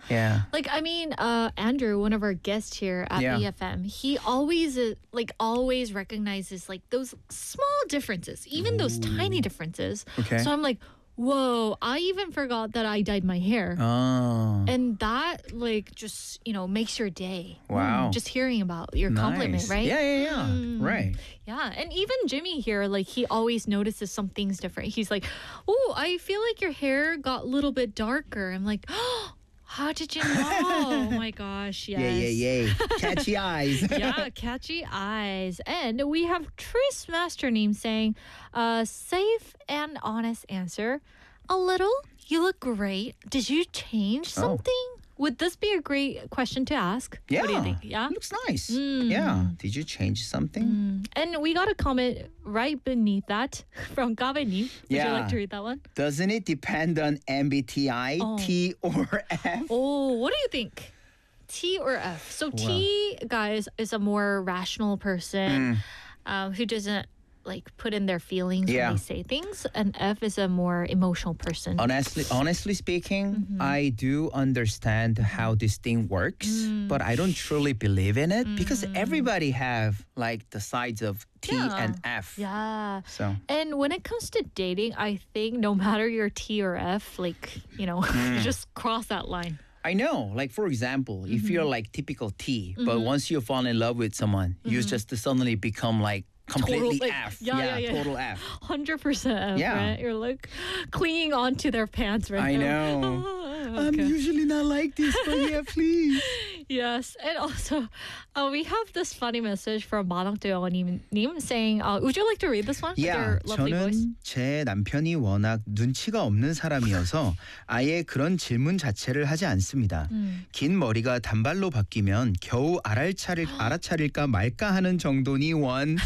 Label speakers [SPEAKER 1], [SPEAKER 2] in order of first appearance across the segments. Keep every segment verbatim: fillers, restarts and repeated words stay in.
[SPEAKER 1] Yeah.
[SPEAKER 2] Like, I mean, uh, Andrew, one of our guests here at
[SPEAKER 1] Yeah.
[SPEAKER 2] B F M, he always, uh, like, always recognizes, like, those small differences, even those tiny differences.
[SPEAKER 1] Okay.
[SPEAKER 2] So I'm like, whoa, I even forgot that I dyed my hair.
[SPEAKER 1] Oh.
[SPEAKER 2] And that, like, just, you know, makes your day.
[SPEAKER 1] Wow.
[SPEAKER 2] Mm, just hearing about your compliment,
[SPEAKER 1] Nice.
[SPEAKER 2] right?
[SPEAKER 1] Yeah, yeah, yeah.
[SPEAKER 2] Mm.
[SPEAKER 1] Right.
[SPEAKER 2] Yeah. And even Jimmy here, like, he always notices something's different. He's like, oh, I feel like your hair got a little bit darker. I'm like, oh, how did you know? Oh my gosh, yes.
[SPEAKER 1] Yeah, yeah, yeah. Catchy eyes.
[SPEAKER 2] Yeah, catchy eyes. And we have Tris Mastername saying, uh, safe and honest answer. A little. You look great. Did you change
[SPEAKER 1] Oh.
[SPEAKER 2] something? Would this be a great question to ask?
[SPEAKER 1] Yeah.
[SPEAKER 2] What do you think? Yeah.
[SPEAKER 1] Looks nice.
[SPEAKER 2] Mm.
[SPEAKER 1] Yeah. Did you change something?
[SPEAKER 2] Mm. And we got a comment right beneath that from Gabe님. Would you
[SPEAKER 1] Yeah.
[SPEAKER 2] like to read that one?
[SPEAKER 1] Doesn't it depend on M B T I,
[SPEAKER 2] Oh.
[SPEAKER 1] T, or F?
[SPEAKER 2] Oh, what do you think? T or F? So T, guys, is a more rational person um, who doesn't like put in their feelings
[SPEAKER 1] Yeah.
[SPEAKER 2] when they say things, and F is a more emotional person.
[SPEAKER 1] Honestly, honestly speaking,
[SPEAKER 2] Mm-hmm.
[SPEAKER 1] I do understand how this thing works,
[SPEAKER 2] Mm.
[SPEAKER 1] but I don't truly believe in it because everybody have like the sides of T
[SPEAKER 2] Yeah.
[SPEAKER 1] and F.
[SPEAKER 2] Yeah.
[SPEAKER 1] So
[SPEAKER 2] And when it comes to dating, I think no matter your T or F, like, you know, you just cross that line.
[SPEAKER 1] I know, like for example, if
[SPEAKER 2] Mm-hmm.
[SPEAKER 1] you're like typical T, but once you fall in love with someone, you just suddenly become like completely
[SPEAKER 2] Mm-hmm. like,
[SPEAKER 1] F.
[SPEAKER 2] yeah, yeah, yeah.
[SPEAKER 1] total F.
[SPEAKER 2] one hundred percent F,
[SPEAKER 1] Yeah.
[SPEAKER 2] right? You're like clinging onto their pants right
[SPEAKER 1] I
[SPEAKER 2] now.
[SPEAKER 1] know.
[SPEAKER 2] Ah,
[SPEAKER 1] I'm
[SPEAKER 2] okay.
[SPEAKER 1] usually not like this, but yeah, please.
[SPEAKER 2] Yes, and also, uh, we have this funny message from 마당대영님 saying, uh, would you like to read this one? With
[SPEAKER 1] Yeah,
[SPEAKER 2] your lovely voice?
[SPEAKER 1] 저는 제 남편이 워낙 눈치가 없는 사람이어서 아예 그런 질문 자체를 하지 않습니다.
[SPEAKER 2] 음.
[SPEAKER 1] 긴 머리가 단발로 바뀌면 겨우 알아차릴, 알아차릴까 말까 하는 정도니 원.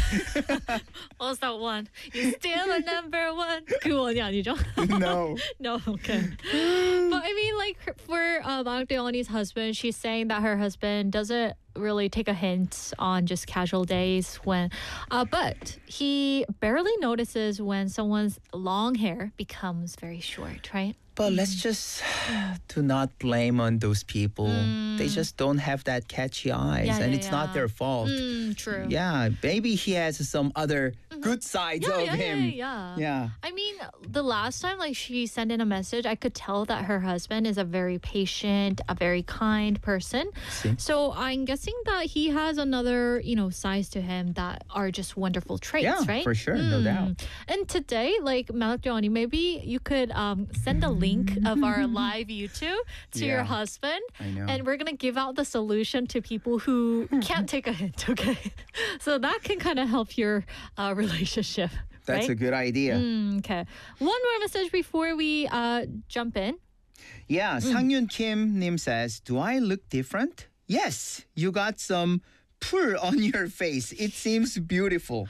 [SPEAKER 2] What's that one? You still a number one. 그 원이 아니죠?
[SPEAKER 1] No.
[SPEAKER 2] No, okay. But I mean, like, her- for uh, 마당대영님's husband, she's saying that her husband doesn't really take a hint on just casual days when, uh, but he barely notices when someone's long hair becomes very short, right?
[SPEAKER 1] But let's just do not blame on those people. They just don't have that catchy eyes,
[SPEAKER 2] Yeah,
[SPEAKER 1] and
[SPEAKER 2] yeah,
[SPEAKER 1] it's not
[SPEAKER 2] yeah.
[SPEAKER 1] their fault.
[SPEAKER 2] Mm, true.
[SPEAKER 1] Yeah, maybe he has some other good sides
[SPEAKER 2] Yeah,
[SPEAKER 1] of
[SPEAKER 2] yeah,
[SPEAKER 1] him.
[SPEAKER 2] yeah, yeah.
[SPEAKER 1] Yeah.
[SPEAKER 2] I mean, the last time, like, she sent in a message, I could tell that her husband is a very patient, a very kind person.
[SPEAKER 1] See?
[SPEAKER 2] So I'm guessing that he has another, you know, sides to him that are just wonderful traits,
[SPEAKER 1] Yeah,
[SPEAKER 2] right?
[SPEAKER 1] for sure, no
[SPEAKER 2] Mm.
[SPEAKER 1] doubt.
[SPEAKER 2] And today, like, Malakjoni, maybe you could um, send a link of our live YouTube to your
[SPEAKER 1] Yeah.
[SPEAKER 2] husband.
[SPEAKER 1] I know.
[SPEAKER 2] And we're going to give out the solution to people who can't take a hint, okay? So that can kind of help your uh, relationship.
[SPEAKER 1] That's
[SPEAKER 2] right?
[SPEAKER 1] a good idea.
[SPEAKER 2] Mm, okay. One more message before we uh, jump in.
[SPEAKER 1] Yeah,
[SPEAKER 2] Mm.
[SPEAKER 1] Sangyun Kim 님 says, do I look different? Yes, you got some purr on your face. It seems beautiful.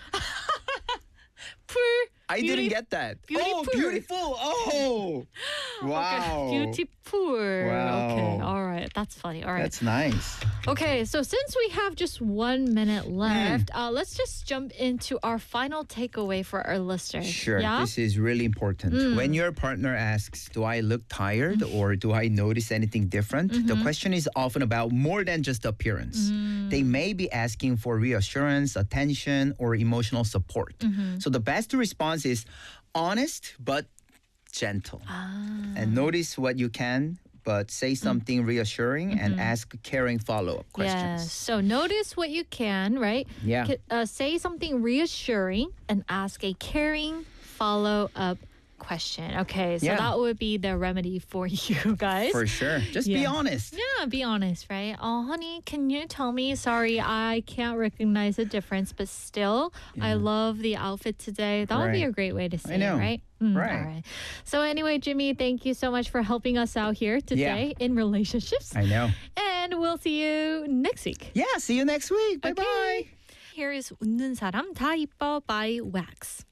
[SPEAKER 2] Purr.
[SPEAKER 1] I
[SPEAKER 2] Beauty-
[SPEAKER 1] didn't get that. Oh,
[SPEAKER 2] beautiful.
[SPEAKER 1] beautiful. Oh, wow.
[SPEAKER 2] Okay. Beautiful.
[SPEAKER 1] Wow.
[SPEAKER 2] Okay. All right. That's funny. All right.
[SPEAKER 1] That's nice.
[SPEAKER 2] Okay, so since we have just one minute left,
[SPEAKER 1] Mm.
[SPEAKER 2] uh, let's just jump into our final takeaway for our listeners.
[SPEAKER 1] Sure,
[SPEAKER 2] Yeah?
[SPEAKER 1] this is really important.
[SPEAKER 2] Mm.
[SPEAKER 1] When your partner asks, do I look tired or do I notice anything different? The
[SPEAKER 2] Mm-hmm.
[SPEAKER 1] question is often about more than just appearance.
[SPEAKER 2] Mm.
[SPEAKER 1] They may be asking for reassurance, attention, or emotional support.
[SPEAKER 2] Mm-hmm.
[SPEAKER 1] So the best response is honest but gentle.
[SPEAKER 2] Ah.
[SPEAKER 1] And notice what you can, but say something reassuring and ask caring follow-up questions.
[SPEAKER 2] Mm-hmm. Yes. So notice what you can, right?
[SPEAKER 1] Yeah.
[SPEAKER 2] Ca- Uh, say something reassuring and ask a caring follow-up question. Okay, so
[SPEAKER 1] Yeah.
[SPEAKER 2] that would be the remedy for you guys.
[SPEAKER 1] For sure. Just be
[SPEAKER 2] Yes.
[SPEAKER 1] honest.
[SPEAKER 2] Yeah, be honest, right? Oh, honey, can you tell me? Sorry, I can't recognize the difference, but still, I love the outfit today. That would be
[SPEAKER 1] Right.
[SPEAKER 2] a great way to say
[SPEAKER 1] know.
[SPEAKER 2] it, right? Mm,
[SPEAKER 1] Right.
[SPEAKER 2] All right. So anyway, Jimmy, thank you so much for helping us out here today in relationships.
[SPEAKER 1] I know.
[SPEAKER 2] And we'll see you next week.
[SPEAKER 1] Yeah, see you next week. Bye-bye.
[SPEAKER 2] Okay. Here is 웃는 사람 다 이뻐 by Wax.